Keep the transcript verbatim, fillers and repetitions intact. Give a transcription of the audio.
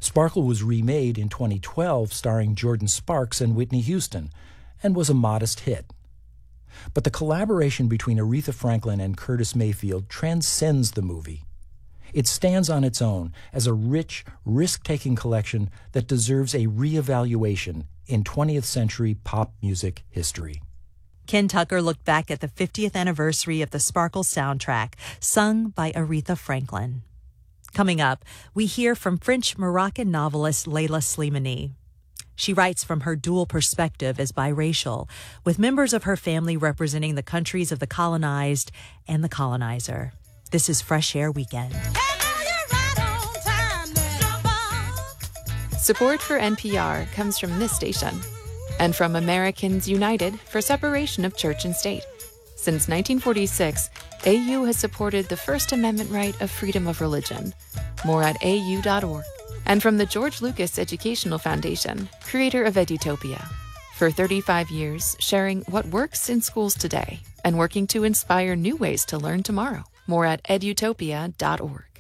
Sparkle was remade in twenty twelve starring Jordan Sparks and Whitney Houston, and was a modest hit. But the collaboration between Aretha Franklin and Curtis Mayfield transcends the movie. It stands on its own as a rich, risk-taking collection that deserves a reevaluation in twentieth century pop music history. Ken Tucker looked back at the fiftieth anniversary of the Sparkle soundtrack, sung by Aretha Franklin. Coming up, we hear from French-Moroccan novelist Leila Slimani. She writes from her dual perspective as biracial, with members of her family representing the countries of the colonized and the colonizer. This is Fresh Air Weekend. Support for N P R comes from this station and from Americans United for Separation of Church and State. Since nineteen forty-six, A U has supported the First Amendment right of freedom of religion. More at A U dot org. And from the George Lucas Educational Foundation, creator of Edutopia. For thirty-five years, sharing what works in schools today and working to inspire new ways to learn tomorrow. More at edutopia dot org.